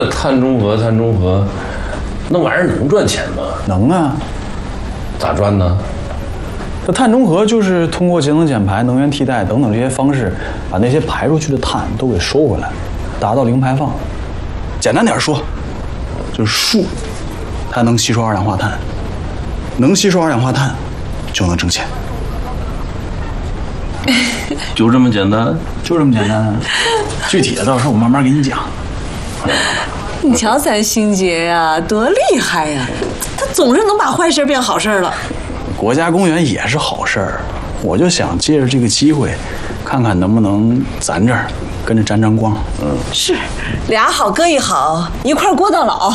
碳中和，那玩意儿能赚钱吗？ 能啊。 咋赚呢？ 这碳中和就是通过节能减排、能源替代等等这些方式，把那些排出去的碳都给收回来，达到零排放。简单点说，就是树，它能吸收二氧化碳，能吸收二氧化碳，就能挣钱。 就这么简单？ 就这么简单。具体的到时候我慢慢给你讲。 你瞧咱星杰呀，多厉害呀！他总是能把坏事变好事了。 国家公园也是好事儿，我就想借着这个机会，看看能不能咱这儿跟着沾沾光。 是，俩好哥一好，一块过到老。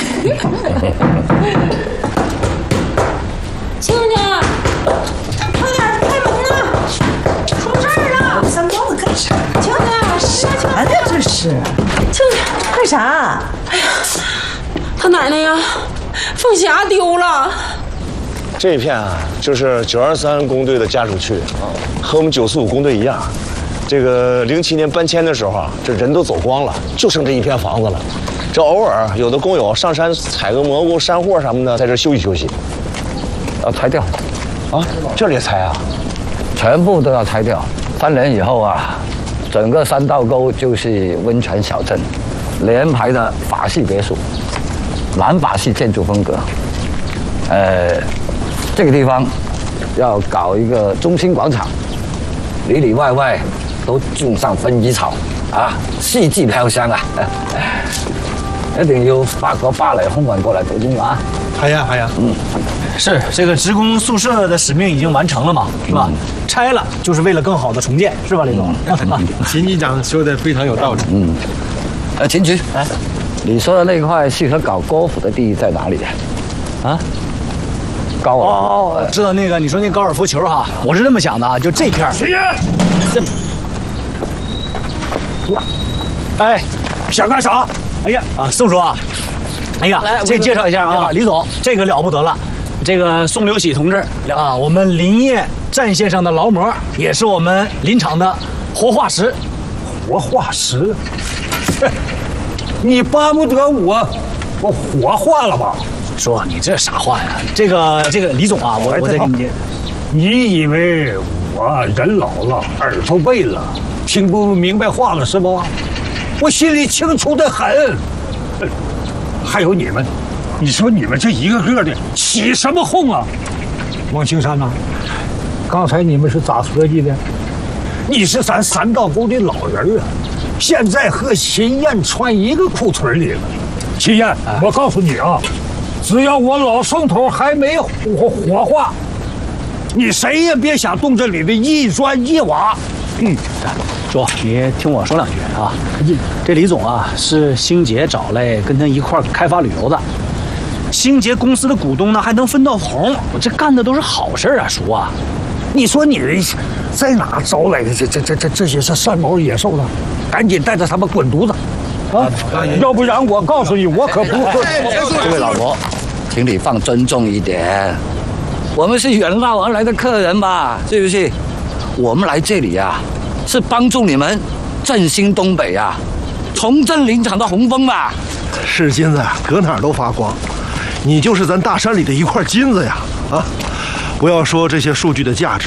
亲家，快点开门呐！出事儿了！ 三包子干啥？ 亲家，啥呢？这是， 亲家，干啥？哎呀，他奶奶呀，凤霞丢了。 这一片啊，就是923工队的家属区，和我们945工队一样。这个07年搬迁的时候啊，这人都走光了，就剩这一片房子了。这偶尔有的工友上山采个蘑菇、山货什么的，在这休息休息。 要拆掉， 啊，这里拆啊？ 全部都要拆掉。3年以后啊，整个三道沟就是温泉小镇，联排的法系别墅，南法系建筑风格。这个地方要搞一个中心广场，里里外外都种上薰衣草啊，四季飘香啊！一定要法國巴黎空運過嚟做中啊！ 係啊，是这个职工宿舍的使命已经完成了嘛，是吧？拆了就是为了更好的重建，是吧，李总？ 秦局长说的非常有道理。 秦局，你说的那块适合搞高尔夫的地在哪里啊？高尔夫知道那个你说那高尔夫球哈，我是这么想的啊，就这片儿。哎，想干啥？哎呀宋叔啊，哎呀，这介绍一下啊，李总，这个了不得了，这个宋留喜同志啊，我们林业战线上的劳模，也是我们林场的活化石。 活化石？你巴不得我活化了吧？ 说你这啥话呀？这个李总啊，我再给你。 你以为我人老了，耳朵背了，听不明白话了是不？我心里清楚得很。还有你们，你说你们这一个个的起什么哄啊？王青山呐，刚才你们是咋合计的？你是咱三道沟的老人啊，现在和秦燕穿一个裤腿里了。秦燕，我告诉你啊。只要我老宋头还没火化，你谁也别想动这里的一砖一瓦。 叔，你听我说两句啊。这李总啊是星杰找来跟他一块儿开发旅游的，星杰公司的股东呢还能分到红，我这干的都是好事啊，叔啊。 你说你在哪招来的这些是山毛野兽呢？赶紧带着他们滚犊子！啊，要不然我告诉你，我可不会。 这位老伯，请你放尊重一点，我们是远道而来的客人吧，是不是？我们来这里啊，是帮助你们振兴东北啊，重振林场的洪峰吧。 是金子，搁哪儿都发光，你就是咱大山里的一块金子呀！啊，不要说这些数据的价值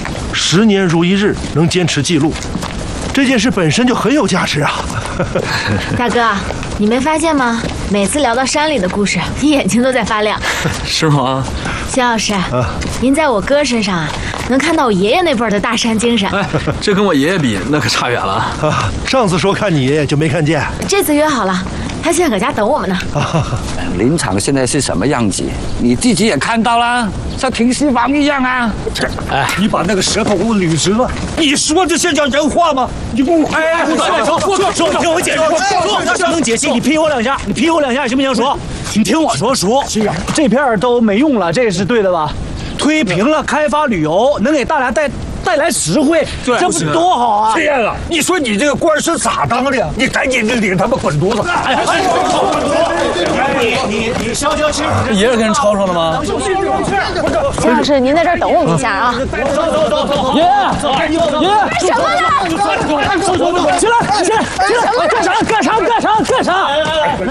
，10年如一日能坚持记录，这件事本身就很有价值啊！ 大哥，你没发现吗？每次聊到山里的故事，你眼睛都在发亮。 是吗？ 肖老师，您在我哥身上啊，能看到我爷爷那辈儿的大山精神。 哎，这跟我爷爷比，那可差远了。 上次说看你爷爷就没看见， 这次约好了，他现在搁家等我们呢。 林场现在是什么样子，你自己也看到啦，像停尸房一样啊！ 你把那个舌头给我捋直了！你说这叫人话吗？你给我说，听我解释，说能解析，你劈我两下，行不行？叔，你听我说，叔，这片都没用了，这是对的吧？推平了开发旅游，能给大家带来实惠，这不多好啊！ 这样啊，你说你这个官是咋当的？你赶紧的领他们滚犊子！ 你消消气。 爷爷跟人吵吵了吗？ 秦老师，您在这儿等我们一下啊！ 走，爷爷， 什么呢？ 起来，干啥？